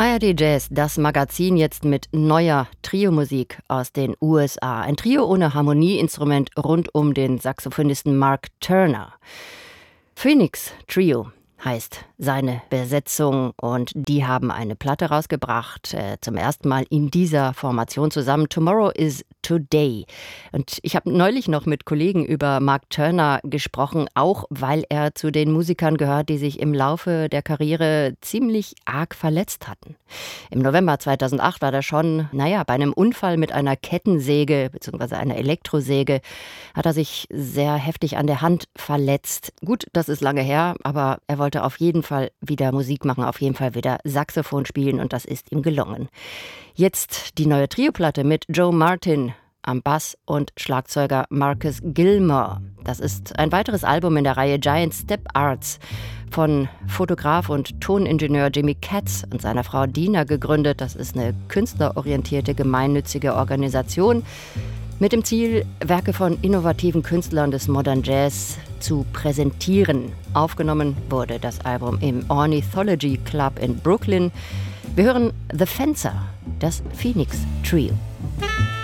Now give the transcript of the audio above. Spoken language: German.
ARD Jazz, das Magazin jetzt mit neuer Trio-Musik aus den USA. Ein Trio ohne Harmonieinstrument rund um den Saxophonisten Mark Turner. Phoenix Trio heißt seine Besetzung und die haben eine Platte rausgebracht, zum ersten Mal in dieser Formation zusammen. Tomorrow is Today. Und ich habe neulich noch mit Kollegen über Mark Turner gesprochen, auch weil er zu den Musikern gehört, die sich im Laufe der Karriere ziemlich arg verletzt hatten. Im November 2008 war er schon, bei einem Unfall mit einer Kettensäge bzw. einer Elektrosäge hat er sich sehr heftig an der Hand verletzt. Gut, das ist lange her, aber er wollte auf jeden Fall wieder Musik machen, auf jeden Fall wieder Saxophon spielen und das ist ihm gelungen. Jetzt die neue Trio-Platte mit Joe Martin am Bass und Schlagzeuger Marcus Gilmore. Das ist ein weiteres Album in der Reihe Giant Step Arts von Fotograf und Toningenieur Jimmy Katz und seiner Frau Dina gegründet. Das ist eine künstlerorientierte, gemeinnützige Organisation mit dem Ziel, Werke von innovativen Künstlern des Modern Jazz zu präsentieren. Aufgenommen wurde das Album im Ornithology Club in Brooklyn. Wir hören The Fencer, das Phoenix Trio.